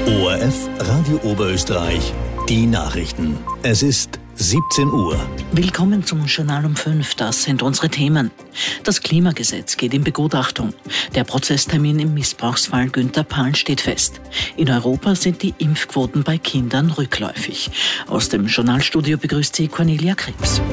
ORF Radio Oberösterreich, die Nachrichten. Es ist 17 Uhr. Willkommen zum Journal um 5. Das sind unsere Themen. Das Klimagesetz geht in Begutachtung. Der Prozesstermin im Missbrauchsfall Günther Pahl steht fest. In Europa sind die Impfquoten bei Kindern rückläufig. Aus dem Journalstudio begrüßt sie Cornelia Krebs.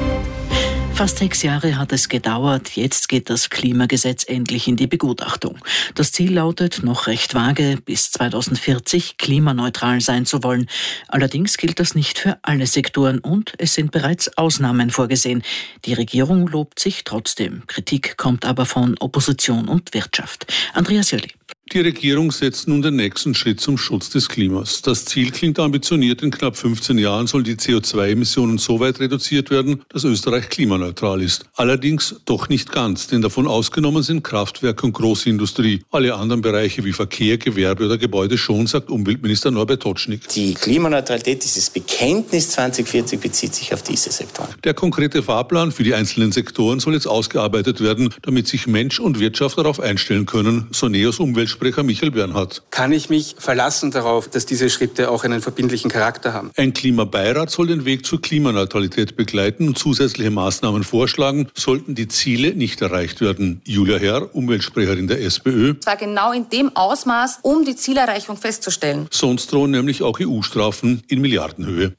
Fast 6 Jahre hat es gedauert, jetzt geht das Klimagesetz endlich in die Begutachtung. Das Ziel lautet, noch recht vage, bis 2040 klimaneutral sein zu wollen. Allerdings gilt das nicht für alle Sektoren und es sind bereits Ausnahmen vorgesehen. Die Regierung lobt sich trotzdem. Kritik kommt aber von Opposition und Wirtschaft. Andreas Jöli. Die Regierung setzt nun den nächsten Schritt zum Schutz des Klimas. Das Ziel klingt ambitioniert. In knapp 15 Jahren sollen die CO2-Emissionen so weit reduziert werden, dass Österreich klimaneutral ist. Allerdings doch nicht ganz, denn davon ausgenommen sind Kraftwerke und große Industrie. Alle anderen Bereiche wie Verkehr, Gewerbe oder Gebäude schon, sagt Umweltminister Norbert Totschnig. Die Klimaneutralität, dieses Bekenntnis 2040 bezieht sich auf diese Sektoren. Der konkrete Fahrplan für die einzelnen Sektoren soll jetzt ausgearbeitet werden, damit sich Mensch und Wirtschaft darauf einstellen können, so NEOS Umweltsprecher Michael Bernhardt. Kann ich mich verlassen darauf, dass diese Schritte auch einen verbindlichen Charakter haben? Ein Klimabeirat soll den Weg zur Klimaneutralität begleiten und zusätzliche Maßnahmen vorschlagen, sollten die Ziele nicht erreicht werden. Julia Herr, Umweltsprecherin der SPÖ. Zwar genau in dem Ausmaß, um die Zielerreichung festzustellen. Sonst drohen nämlich auch EU-Strafen in Milliardenhöhe.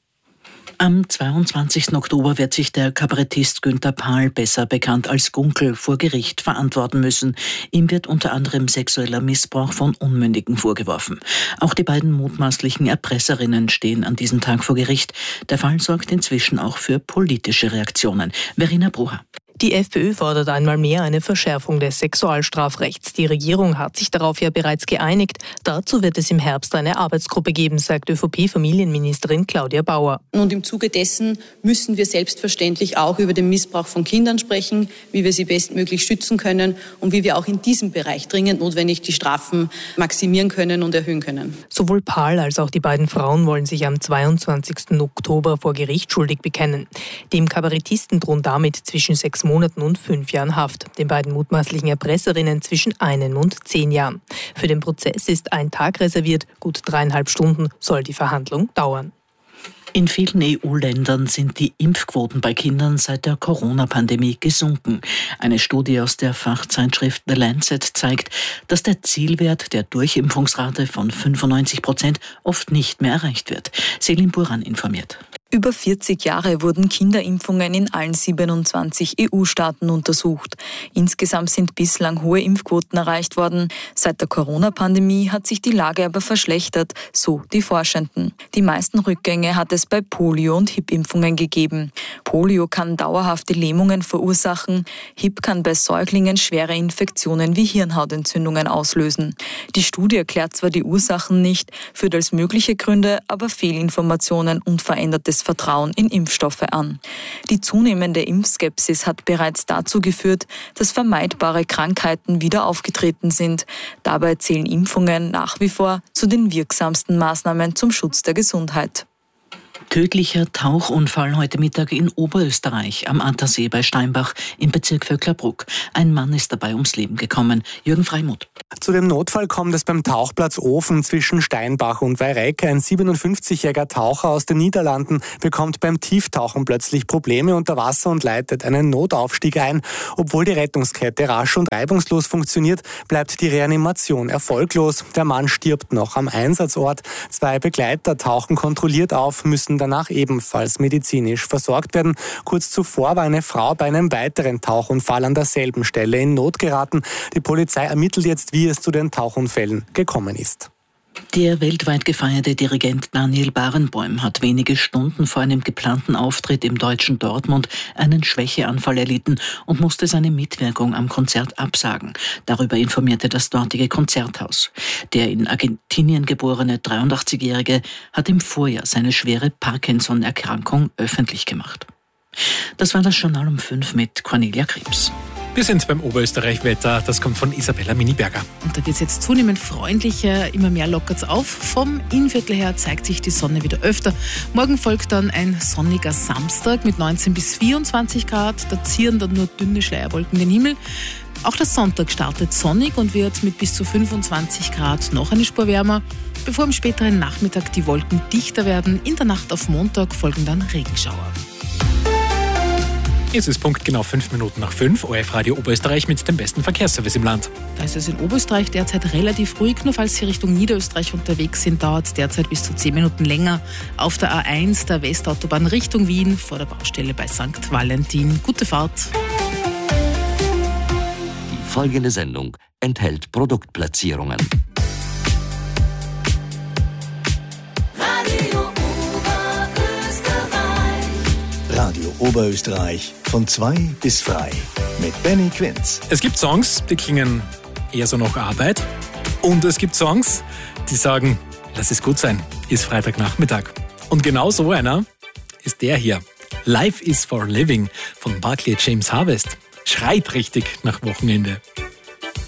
Am 22. Oktober wird sich der Kabarettist Günther Pahl, besser bekannt als Gunkel, vor Gericht verantworten müssen. Ihm wird unter anderem sexueller Missbrauch von Unmündigen vorgeworfen. Auch die beiden mutmaßlichen Erpresserinnen stehen an diesem Tag vor Gericht. Der Fall sorgt inzwischen auch für politische Reaktionen. Verena Brucher. Die FPÖ fordert einmal mehr eine Verschärfung des Sexualstrafrechts. Die Regierung hat sich darauf ja bereits geeinigt. Dazu wird es im Herbst eine Arbeitsgruppe geben, sagt ÖVP-Familienministerin Claudia Bauer. Und im Zuge dessen müssen wir selbstverständlich auch über den Missbrauch von Kindern sprechen, wie wir sie bestmöglich schützen können und wie wir auch in diesem Bereich dringend notwendig die Strafen maximieren können und erhöhen können. Sowohl Pahl als auch die beiden Frauen wollen sich am 22. Oktober vor Gericht schuldig bekennen. Dem Kabarettisten drohen damit zwischen 6 Monaten und 5 Jahren Haft. Den beiden mutmaßlichen Erpresserinnen zwischen 1 und 10 Jahren. Für den Prozess ist ein Tag reserviert. Gut 3,5 Stunden soll die Verhandlung dauern. In vielen EU-Ländern sind die Impfquoten bei Kindern seit der Corona-Pandemie gesunken. Eine Studie aus der Fachzeitschrift The Lancet zeigt, dass der Zielwert der Durchimpfungsrate von 95% oft nicht mehr erreicht wird. Selim Buran informiert. Über 40 Jahre wurden Kinderimpfungen in allen 27 EU-Staaten untersucht. Insgesamt sind bislang hohe Impfquoten erreicht worden. Seit der Corona-Pandemie hat sich die Lage aber verschlechtert, so die Forschenden. Die meisten Rückgänge hat es bei Polio- und HIP-Impfungen gegeben. Polio kann dauerhafte Lähmungen verursachen. HIP kann bei Säuglingen schwere Infektionen wie Hirnhautentzündungen auslösen. Die Studie erklärt zwar die Ursachen nicht, führt als mögliche Gründe aber Fehlinformationen und verändertes Vertrauen in Impfstoffe an. Die zunehmende Impfskepsis hat bereits dazu geführt, dass vermeidbare Krankheiten wieder aufgetreten sind. Dabei zählen Impfungen nach wie vor zu den wirksamsten Maßnahmen zum Schutz der Gesundheit. Tödlicher Tauchunfall heute Mittag in Oberösterreich am Attersee bei Steinbach im Bezirk Vöcklerbruck. Ein Mann ist dabei ums Leben gekommen. Jürgen Freimuth. Zu dem Notfall kommt es beim Tauchplatz Ofen zwischen Steinbach und Weireike. Ein 57-jähriger Taucher aus den Niederlanden bekommt beim Tieftauchen plötzlich Probleme unter Wasser und leitet einen Notaufstieg ein. Obwohl die Rettungskette rasch und reibungslos funktioniert, bleibt die Reanimation erfolglos. Der Mann stirbt noch am Einsatzort. 2 Begleiter tauchen kontrolliert auf, müssen danach ebenfalls medizinisch versorgt werden. Kurz zuvor war eine Frau bei einem weiteren Tauchunfall an derselben Stelle in Not geraten. Die Polizei ermittelt jetzt, wie es zu den Tauchunfällen gekommen ist. Der weltweit gefeierte Dirigent Daniel Barenboim hat wenige Stunden vor einem geplanten Auftritt im deutschen Dortmund einen Schwächeanfall erlitten und musste seine Mitwirkung am Konzert absagen. Darüber informierte das dortige Konzerthaus. Der in Argentinien geborene 83-Jährige hat im Vorjahr seine schwere Parkinson-Erkrankung öffentlich gemacht. Das war das Journal um 5 mit Cornelia Krebs. Wir sind beim Oberösterreich-Wetter, das kommt von Isabella Miniberger. Und da wird es jetzt zunehmend freundlicher, immer mehr lockert es auf. Vom Innviertel her zeigt sich die Sonne wieder öfter. Morgen folgt dann ein sonniger Samstag mit 19 bis 24 Grad. Da zieren dann nur dünne Schleierwolken den Himmel. Auch der Sonntag startet sonnig und wird mit bis zu 25 Grad noch eine Spur wärmer, bevor am späteren Nachmittag die Wolken dichter werden. In der Nacht auf Montag folgen dann Regenschauer. Es ist punktgenau 5 Minuten nach 5, ORF Radio Oberösterreich mit dem besten Verkehrsservice im Land. Da ist es in Oberösterreich derzeit relativ ruhig, nur falls Sie Richtung Niederösterreich unterwegs sind, dauert es derzeit bis zu 10 Minuten länger. Auf der A1 der Westautobahn Richtung Wien vor der Baustelle bei St. Valentin. Gute Fahrt. Die folgende Sendung enthält Produktplatzierungen. Radio Oberösterreich von 2 bis frei mit Benny Quinz. Es gibt Songs, die klingen eher so nach Arbeit. Und es gibt Songs, die sagen, lass es gut sein, ist Freitagnachmittag. Und genau so einer ist der hier. Life is for Living von Barclay James Harvest. Schreit richtig nach Wochenende.